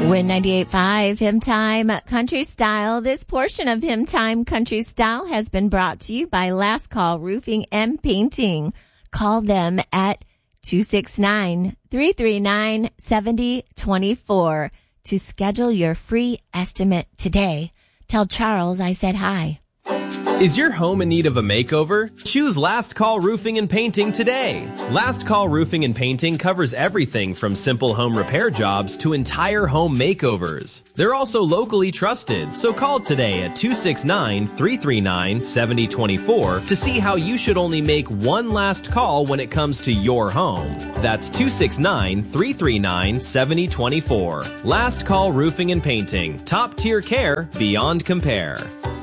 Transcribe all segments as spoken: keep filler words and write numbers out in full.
Win ninety-eight point five Hymn Time Country Style. This portion of Hymn Time Country Style has been brought to you by Last Call Roofing and Painting. Call them at two six nine, three three nine, seven zero two four to schedule your free estimate today. Tell Charles I said hi. Is your home in need of a makeover? Choose Last Call Roofing and Painting today. Last Call Roofing and Painting covers everything from simple home repair jobs to entire home makeovers. They're also locally trusted, so call today at two six nine, three three nine, seven zero two four to see how you should only make one last call when it comes to your home. That's two six nine, three three nine, seven zero two four. Last Call Roofing and Painting. Top tier care beyond compare.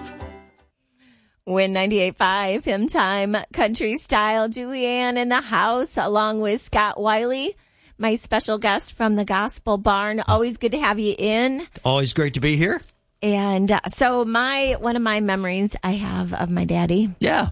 Win ninety-eight point five Hymn Time Country Style. Julianne in the house along with Scott Wiley, my special guest from the Gospel Barn. Always good to have you in. Always great to be here. And uh, so my one of my memories I have of my daddy Yeah.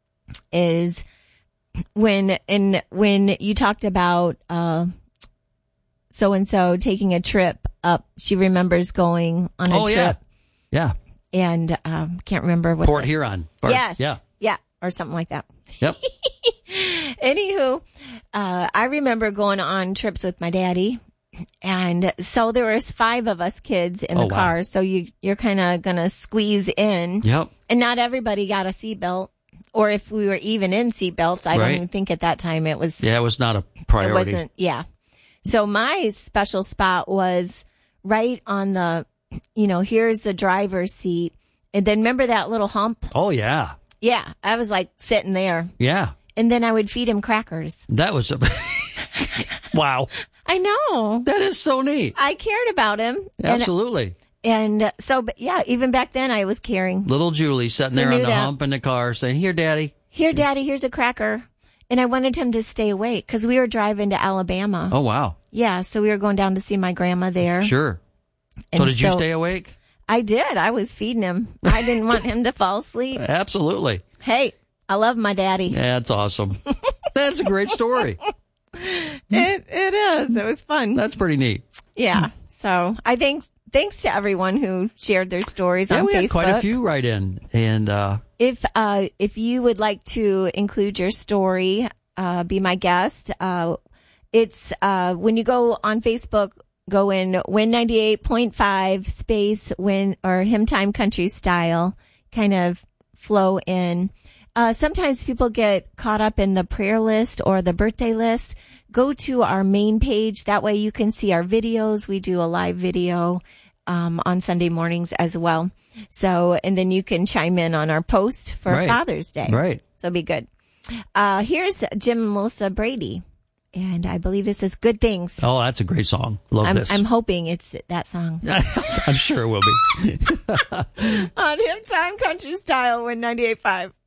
is when and when you talked about uh so and so taking a trip up. She remembers going on a oh, trip. Yeah. Yeah. And um, can't remember what. Port the, Huron. Or, yes. Yeah. Yeah. Or something like that. Yep. Anywho, uh, I remember going on trips with my daddy. And so there was five of us kids in Oh, the wow. car. So you, you're kind of going to squeeze in. Yep. And not everybody got a seatbelt. Or if we were even in seatbelts, I Right. don't even think at that time it was. Yeah, it was not a priority. It wasn't. Yeah. So my special spot was right on the, you know, here's the driver's seat. And then remember that little hump? Oh, yeah. Yeah. I was like sitting there. Yeah. And then I would feed him crackers. That was a... Wow. I know. That is so neat. I cared about him. Absolutely. And, and so, but yeah, even back then I was caring. Little Julie sitting Who there on knew the that? hump in the car saying, here, Daddy. Here, Daddy, here's a cracker. And I wanted him to stay awake because we were driving to Alabama. Oh, wow. Yeah. So we were going down to see my grandma there. Sure. And so did you so stay awake? I did. I was feeding him. I didn't want him to fall asleep. Absolutely. Hey, I love my daddy. Yeah, that's awesome. That's a great story. It it is. It was fun. That's pretty neat. Yeah. So I think thanks to everyone who shared their stories Yeah, on we Facebook. had quite a few right in. And uh If uh if you would like to include your story, uh be my guest. Uh it's uh when you go on Facebook, go in Win ninety-eight point five space Win or Hymn Time Country Style, kind of flow in. Uh, sometimes people get caught up in the prayer list or the birthday list. Go to our main page. That way you can see our videos. We do a live video, um, on Sunday mornings as well. So, and then you can chime in on our post for Right. Father's Day. Right. So be good. Uh, here's Jim and Melissa Brady. And I believe this is Good Things. Oh, that's a great song. Love I'm, this. I'm hoping it's that song. I'm sure it will be. On Hymn Time Country Style, Win ninety-eight point five.